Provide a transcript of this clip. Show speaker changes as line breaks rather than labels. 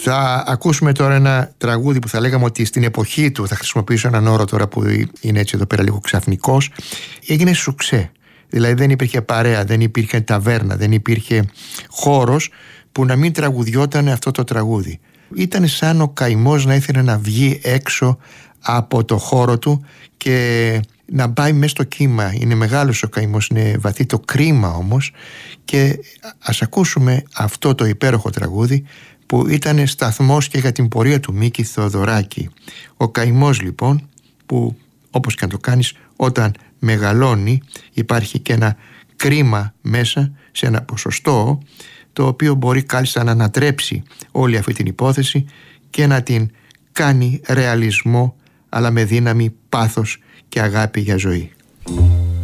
Θα ακούσουμε τώρα ένα τραγούδι που θα λέγαμε ότι στην εποχή του, θα χρησιμοποιήσω έναν όρο τώρα που είναι έτσι εδώ πέρα λίγο ξαφνικός, έγινε σουξέ. Δηλαδή δεν υπήρχε παρέα, δεν υπήρχε ταβέρνα, δεν υπήρχε χώρος που να μην τραγουδιόταν αυτό το τραγούδι. Ήταν σαν ο καημός να ήθελε να βγει έξω από το χώρο του και να πάει μέσα στο κύμα. Είναι μεγάλος ο καημός, είναι βαθύ το κρίμα όμως, και ας ακούσουμε αυτό το υπέροχο τραγούδι που ήταν σταθμός και για την πορεία του Μίκη Θοδωράκη. Ο καημός λοιπόν, που όπως και αν το κάνεις, όταν μεγαλώνει υπάρχει και ένα κρίμα μέσα σε ένα ποσοστό, το οποίο μπορεί κάλλιστα να ανατρέψει όλη αυτή την υπόθεση και να την κάνει ρεαλισμό, αλλά με δύναμη, πάθος και αγάπη για ζωή.